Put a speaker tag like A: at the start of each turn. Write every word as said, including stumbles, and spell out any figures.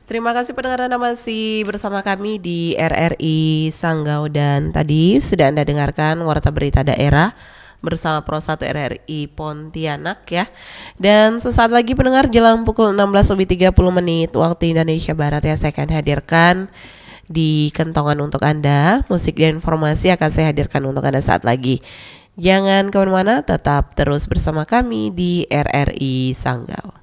A: Terima kasih pendengar, Anda masih bersama kami di R R I Sanggau, dan tadi sudah Anda dengarkan Warta Berita Daerah bersama Pro satu R R I Pontianak ya. Dan sesaat lagi pendengar, jelang pukul enam belas lebih tiga puluh menit waktu Indonesia Barat ya, saya akan hadirkan di kentongan untuk Anda. Musik dan informasi akan saya hadirkan untuk Anda saat lagi. Jangan kemana-mana, tetap terus bersama kami di R R I Sanggau.